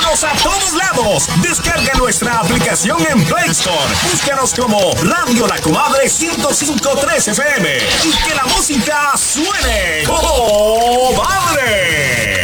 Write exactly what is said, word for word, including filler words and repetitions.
Síguenos a todos lados. Descarga nuestra aplicación en Play Store. Búscanos como Radio La Comadre ciento cinco punto tres F M y que la música suene. ¡Oh!